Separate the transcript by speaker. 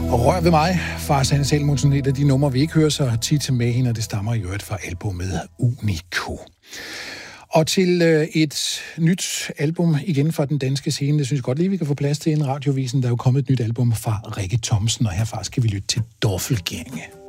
Speaker 1: Og Rør ved mig fra Sanne Salomonsen, et af de numre, vi ikke hører så tit med hende, og det stammer i øvrigt fra albumet Unico. Og til et nyt album igen fra den danske scene, det synes jeg godt lige, vi kan få plads til en radiovisen. Der er jo kommet et nyt album fra Rikke Thomsen, og herfra skal vi lytte til Dorfelgænge.